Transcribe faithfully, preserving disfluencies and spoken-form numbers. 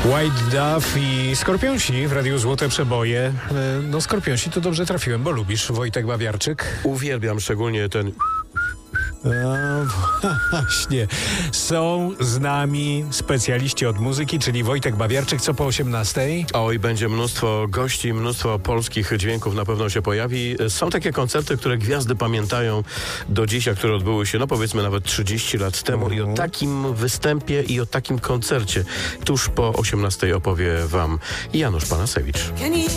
White Dove i Skorpionsi w Radiu Złote Przeboje. No Skorpionsi to dobrze trafiłem, bo lubisz Wojtek Bawiarczyk. Uwielbiam szczególnie ten... A, właśnie. Są z nami specjaliści od muzyki, czyli Wojtek Bawiarczyk, co po osiemnastej. Oj, będzie mnóstwo gości, mnóstwo polskich dźwięków na pewno się pojawi. Są takie koncerty, które gwiazdy pamiętają do dziś, a które odbyły się, no powiedzmy nawet trzydzieści lat temu. Mhm. I o takim występie i o takim koncercie tuż po osiemnastej opowie wam Janusz Panasewicz.